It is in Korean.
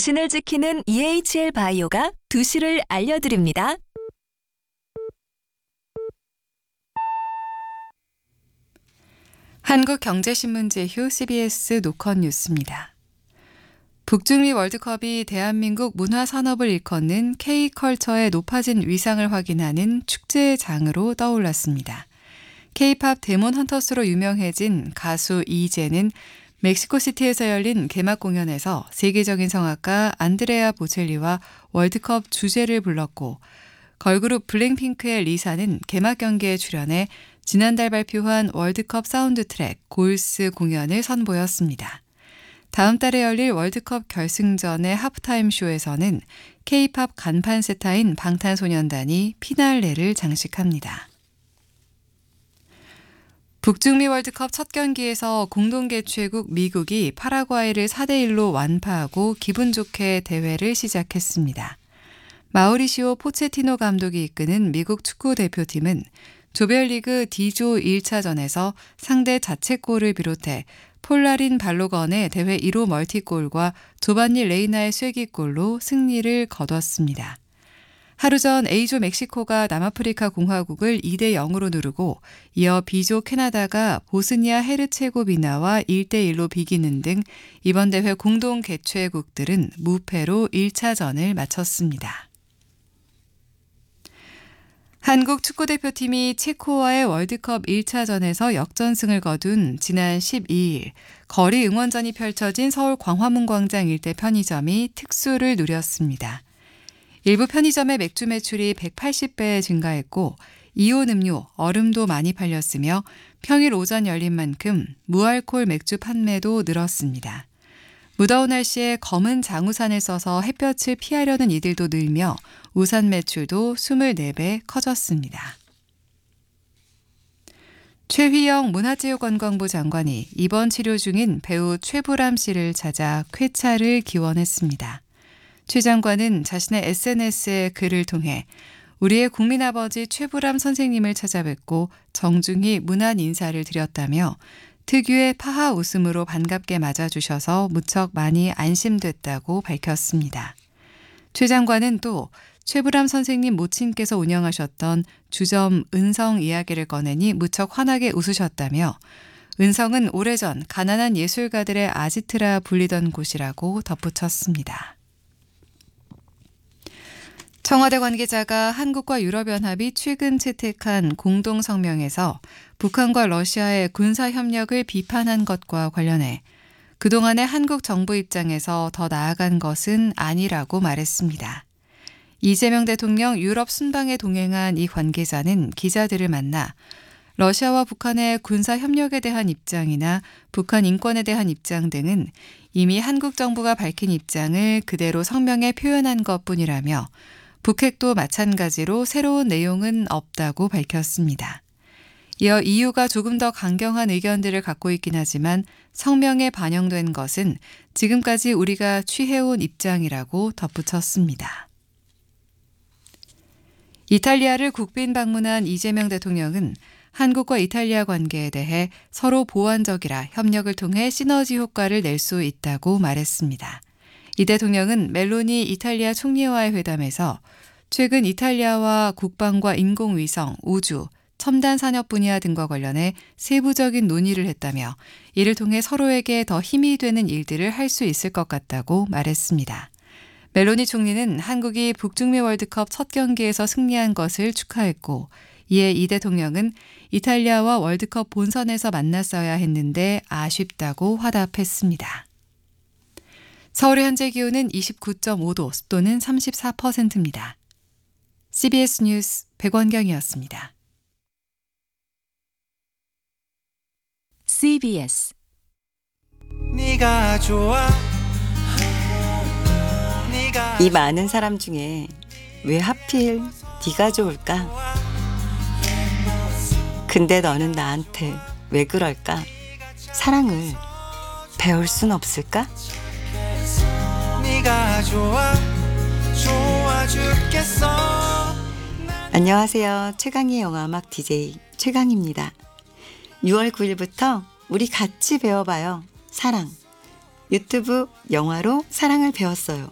당신을 지키는 EHL 바이오가 2시를 알려드립니다. 한국경제신문 제휴 CBS 노컷 뉴스입니다. 북중미 월드컵이 대한민국 문화산업을 일컫는 K컬처의 높아진 위상을 확인하는 축제의 장으로 떠올랐습니다. K-팝 데몬 헌터스로 유명해진 가수 이재는 멕시코시티에서 열린 개막 공연에서 세계적인 성악가 안드레아 보첼리와 월드컵 주제를 불렀고, 걸그룹 블랙핑크의 리사는 개막 경기에 출연해 지난달 발표한 월드컵 사운드 트랙 골스 공연을 선보였습니다. 다음 달에 열릴 월드컵 결승전의 하프타임 쇼에서는 K-팝 간판 세타인 방탄소년단이 피날레를 장식합니다. 북중미 월드컵 첫 경기에서 공동 개최국 미국이 파라과이를 4대1로 완파하고 기분 좋게 대회를 시작했습니다. 마우리시오 포체티노 감독이 이끄는 미국 축구 대표팀은 조별리그 D조 1차전에서 상대 자책골을 비롯해 폴라린 발로건의 대회 1호 멀티골과 조반니 레이나의 쐐기골로 승리를 거뒀습니다. 하루 전 A조 멕시코가 남아프리카 공화국을 2대0으로 누르고, 이어 B조 캐나다가 보스니아 헤르체고비나와 1대1로 비기는 등 이번 대회 공동 개최국들은 무패로 1차전을 마쳤습니다. 한국 축구대표팀이 체코와의 월드컵 1차전에서 역전승을 거둔 지난 12일 거리 응원전이 펼쳐진 서울 광화문광장 일대 편의점이 특수를 누렸습니다. 일부 편의점의 맥주 매출이 180배 증가했고, 이온 음료, 얼음도 많이 팔렸으며 평일 오전 열린 만큼 무알콜 맥주 판매도 늘었습니다. 무더운 날씨에 검은 장우산을 써서 햇볕을 피하려는 이들도 늘며 우산 매출도 24배 커졌습니다. 최휘영 문화체육관광부 장관이 입원 치료 중인 배우 최불암 씨를 찾아 쾌차를 기원했습니다. 최 장관은 자신의 SNS에 글을 통해 우리의 국민아버지 최불암 선생님을 찾아뵙고 정중히 문안 인사를 드렸다며 특유의 파하 웃음으로 반갑게 맞아주셔서 무척 많이 안심됐다고 밝혔습니다. 최 장관은 또 최불암 선생님 모친께서 운영하셨던 주점 은성 이야기를 꺼내니 무척 환하게 웃으셨다며 은성은 오래전 가난한 예술가들의 아지트라 불리던 곳이라고 덧붙였습니다. 청와대 관계자가 한국과 유럽연합이 최근 채택한 공동성명에서 북한과 러시아의 군사협력을 비판한 것과 관련해 그동안의 한국 정부 입장에서 더 나아간 것은 아니라고 말했습니다. 이재명 대통령 유럽 순방에 동행한 이 관계자는 기자들을 만나 러시아와 북한의 군사협력에 대한 입장이나 북한 인권에 대한 입장 등은 이미 한국 정부가 밝힌 입장을 그대로 성명에 표현한 것뿐이라며 북핵도 마찬가지로 새로운 내용은 없다고 밝혔습니다. 이어 EU가 조금 더 강경한 의견들을 갖고 있긴 하지만 성명에 반영된 것은 지금까지 우리가 취해온 입장이라고 덧붙였습니다. 이탈리아를 국빈 방문한 이재명 대통령은 한국과 이탈리아 관계에 대해 서로 보완적이라 협력을 통해 시너지 효과를 낼 수 있다고 말했습니다. 이 대통령은 멜로니 이탈리아 총리와의 회담에서 최근 이탈리아와 국방과 인공위성, 우주, 첨단 산업 분야 등과 관련해 세부적인 논의를 했다며 이를 통해 서로에게 더 힘이 되는 일들을 할 수 있을 것 같다고 말했습니다. 멜로니 총리는 한국이 북중미 월드컵 첫 경기에서 승리한 것을 축하했고, 이에 이 대통령은 이탈리아와 월드컵 본선에서 만났어야 했는데 아쉽다고 화답했습니다. 서울의 현재 기온은 29.5도, 습도는 34%입니다. CBS 뉴스 백원경이었습니다. CBS 네가 좋아. 이 많은 사람 중에 왜 하필 네가 좋을까? 근데 너는 나한테 왜 그럴까? 사랑을 배울 순 없을까? 네가 좋아. 좋아 죽겠어. 안녕하세요. 최강의 영화음악 DJ 최강입니다. 6월 9일부터 우리 같이 배워봐요. 사랑. 유튜브 영화로 사랑을 배웠어요.